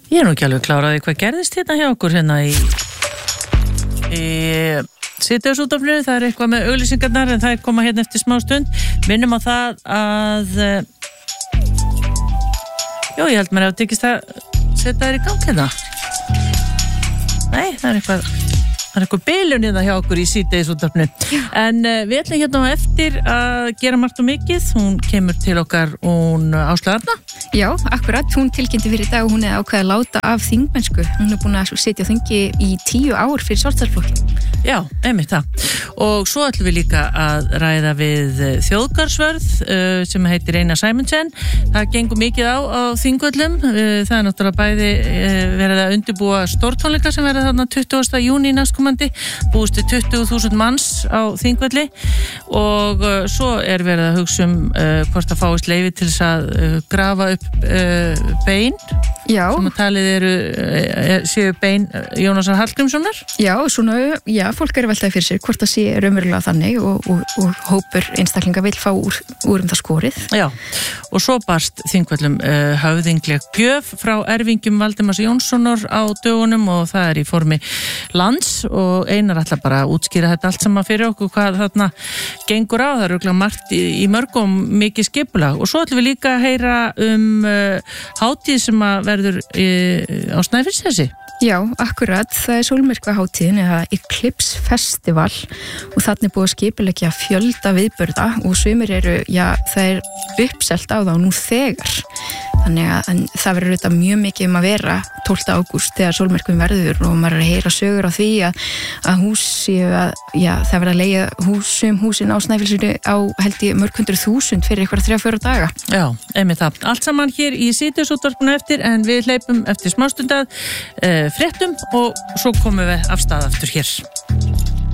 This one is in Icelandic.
Ég nú ekki alveg kláraði hvað gerðist hérna hjá okkur hérna í Sýteðisútvarpinu, það eitthvað með auglýsingarnar en það koma hérna eftir smá stund. Minnum á það að ég held mér að tekist að setja þær í gang hérna. Nei, það eitthvað bilun hérna hjá okkur í Sýteðisútvarpinu. En við ætlum hérna á eftir að gera margt og mikið. Hún kemur til okkar, hún Áslaug Arna. Já, akkurat, hún tilkynnti fyrir í dag og hún ákveðið að láta af þingmennsku. Hún búin að sitja á þingi í 10 ár fyrir Sjálfstæðisflokkinn. Já, einmitt það. Og svo ætlum við líka að ræða við þjóðgarðsvörð sem heitir Einar Sæmundsen. Það gengur mikið á Þingvöllum. Það náttúrulega bæði verið að undirbúa stórtónleika sem verða þarna 20. júní næstkomandi. Búist við 20.000 manns á Þingvölli og svo verið að hugsa hvort það fáist leyfi til þess að grafa upp bein. Já. Sem að talið séu bein Jónasar Hallgrímssonar. Já, fólk veltaði fyrir sér hvort það sé raunverulega þannig og hópur einstaklinga vill fá úr það skorið. Já, og svo barst Þingvöllum höfðingleg gjöf frá erfingjum Valdimars Jónssonar á dögunum og það í formi lands og Einar ætla bara að útskýra þetta allt saman fyrir okkur hvað þarna gengur á. Það örugglega margt í mörgum mikið skipulag og svo ætlum við líka að heyra hátíð sem að verður á Snæfellsnesi. Já, akkurat, það sólmyrkvahátíðin eða Eclipse Festival og þarna búið að skipuleggja fjölda viðburða og sumir það uppselt á þá nú þegar. Þannig að það verður auðvitað mjög mikið að vera 12. ágúst þegar sólmyrkvinn verður og maður að heyra sögur á því að hús það verður að leigja húsin á Snæfellsnesi á held ég mörg 100.000 fyrir eitthvað 3-4 daga. Já, einmitt það. Allt saman hér í Sýteðisútvarpinu eftir en við hleypum eftir smástund að fréttum og svo komum við af stað aftur hér.